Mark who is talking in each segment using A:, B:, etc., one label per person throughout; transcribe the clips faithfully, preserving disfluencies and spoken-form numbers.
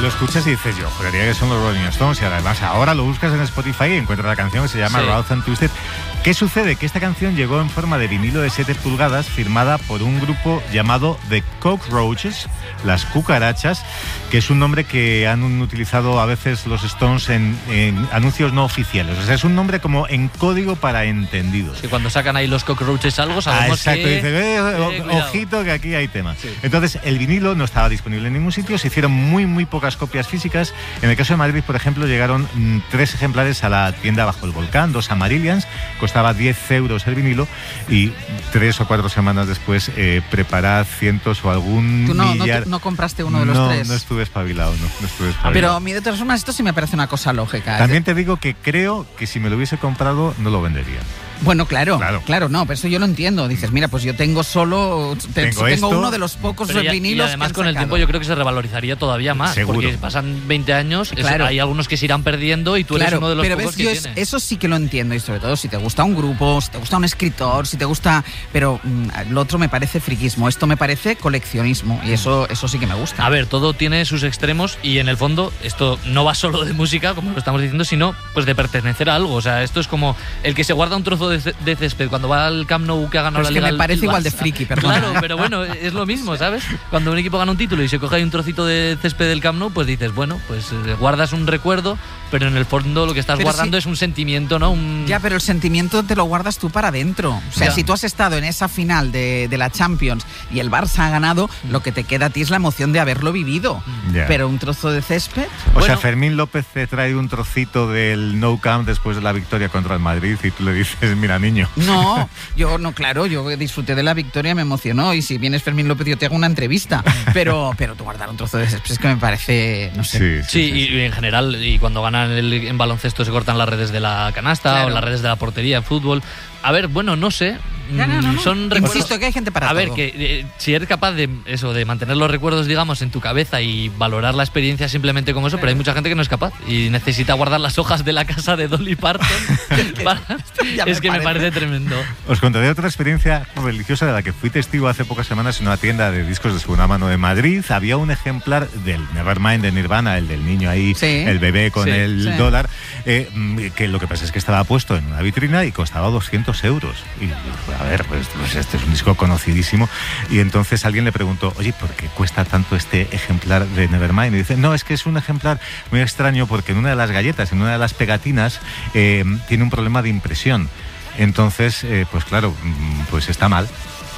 A: lo escuchas y dices, yo juraría que son los Rolling Stones, y además ahora lo buscas en Spotify y encuentras la canción que se llama sí. Rough and Twisted. ¿Qué sucede? Que esta canción llegó en forma de vinilo de siete pulgadas, firmada por un grupo llamado The Cockroaches, las cucarachas, que es un nombre que han utilizado a veces los Stones en, en anuncios no oficiales. O sea, es un nombre como en código para entendidos.
B: Sí, cuando sacan ahí los Cockroaches algo, sabemos
A: ah, exacto,
B: que...
A: Exacto, dice, eh, eh, ojito que aquí hay tema. Sí. Entonces, el vinilo no estaba disponible en ningún sitio, se hicieron muy, muy pocas copias físicas. En el caso de Madrid, por ejemplo, llegaron mmm, tres ejemplares a la tienda Bajo el Volcán, dos Amarillians, costaba diez euros el vinilo, y tres o cuatro semanas después eh, preparad cientos o algún
C: ¿Tú no,
A: millar...
C: no, tú, no compraste uno de los
A: no,
C: tres?
A: No, estuve espabilado, no, no estuve espabilado.
C: Pero a mí, de todas formas, esto sí me parece una cosa lógica.
A: También te digo que creo que si me lo hubiese comprado, no lo vendería.
C: Bueno, claro, claro,
A: claro,
C: no, pero eso yo lo entiendo. Dices, mira, pues yo tengo solo, te,
A: tengo,
C: tengo uno de los pocos
B: ya,
C: vinilos.
B: Y además
C: que
B: con
C: el
B: sacado. tiempo yo creo que se revalorizaría todavía más.
A: Seguro.
B: Porque pasan veinte años,
C: claro.
B: es, hay algunos que se irán perdiendo y tú eres
C: claro,
B: uno de los
C: pero
B: pocos
C: ves, yo
B: que
C: es,
B: tiene.
C: Eso sí que lo entiendo, y sobre todo si te gusta un grupo, si te gusta un escritor, si te gusta... Pero mmm, lo otro me parece friquismo, esto me parece coleccionismo, y eso, eso sí que me gusta.
B: A ver, todo tiene sus extremos y en el fondo esto no va solo de música, como lo estamos diciendo, sino pues de pertenecer a algo. O sea, esto es como el que se guarda un trozo de, de césped cuando va al Camp Nou que ha ganado
C: pero
B: la
C: es
B: Liga.
C: Que me parece igual de friki, perdón.
B: Claro, pero bueno, es lo mismo, ¿sabes? Cuando un equipo gana un título y se coge ahí un trocito de césped del Camp Nou, pues dices, bueno, pues eh, guardas un recuerdo, pero en el fondo lo que estás pero guardando si... es un sentimiento, ¿no? Un...
C: Ya, pero el sentimiento te lo guardas tú para adentro. O sea, ya. si tú has estado en esa final de, de la Champions y el Barça ha ganado, lo que te queda a ti es la emoción de haberlo vivido. Ya. Pero un trozo de césped...
A: O
C: bueno,
A: sea, Fermín López te trae un trocito del Nou Camp después de la victoria contra el Madrid y tú le dices, mira, niño.
C: No, yo no, claro, yo disfruté de la victoria, me emocionó, y si vienes Fermín López yo te hago una entrevista, pero pero tú guardar un trozo de césped es que me parece, no sé.
B: Sí, sí, sí, sí. Y, y en general, y cuando ganan el, en baloncesto se cortan las redes de la canasta, claro, o las redes de la portería en fútbol. A ver, bueno, no sé.
C: No, no, no, no.
B: Son
C: Insisto que hay gente para
B: a
C: todo.
B: A ver, que eh, si eres capaz de eso, de mantener los recuerdos, digamos, en tu cabeza y valorar la experiencia simplemente como eso, pero hay mucha gente que no es capaz y necesita guardar las hojas de la casa de Dolly Parton. para... Es que me parece tremendo.
A: Os contaré otra experiencia religiosa de la que fui testigo hace pocas semanas en una tienda de discos de segunda mano de Madrid. Había un ejemplar del Nevermind de Nirvana, el del niño ahí, sí. el bebé con sí, el sí. dólar, eh, que lo que pasa es que estaba puesto en una vitrina y costaba doscientos euros. Y a ver, pues, pues este es un disco conocidísimo. Y entonces alguien le preguntó, oye, ¿por qué cuesta tanto este ejemplar de Nevermind? Y dice, no, es que es un ejemplar muy extraño porque en una de las galletas, en una de las pegatinas, eh, tiene un problema de impresión. Entonces, eh, pues claro, pues está mal.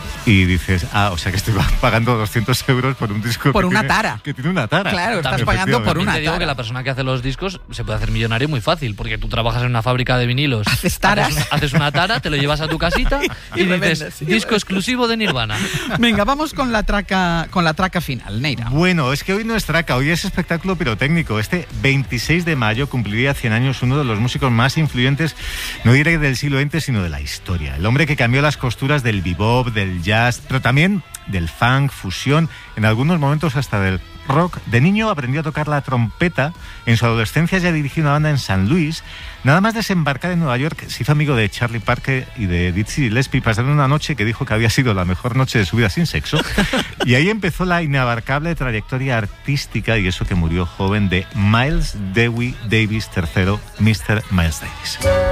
A: Y dices, ah, o sea que estoy pagando doscientos euros por un disco
C: por
A: que,
C: una
A: tiene,
C: tara.
A: que tiene una tara.
C: Claro, estás pagando por una
B: tara. Te digo que la persona que hace los discos se puede hacer millonario muy fácil, porque tú trabajas en una fábrica de vinilos.
C: Haces taras.
B: Haces, haces una tara, te lo llevas a tu casita y, y dices, vendes, sí, disco exclusivo de Nirvana.
C: Venga, vamos con la traca con la traca final, Neira.
A: Bueno, es que hoy no es traca, hoy es espectáculo pirotécnico. Este veintiséis de mayo cumpliría cien años uno de los músicos más influyentes, no diré del siglo veinte, sino de la historia. El hombre que cambió las costuras del bebop, del jazz, pero también del funk, fusión, en algunos momentos hasta del rock. De niño aprendió a tocar la trompeta. En su adolescencia ya dirigió una banda en San Luis. Nada más desembarcar en Nueva York, se hizo amigo de Charlie Parker y de Dizzy Gillespie. Pasaron una noche que dijo que había sido la mejor noche de su vida sin sexo. Y ahí empezó la inabarcable trayectoria artística, y eso que murió joven, de Miles Dewey Davis tercero, mister Miles Davis.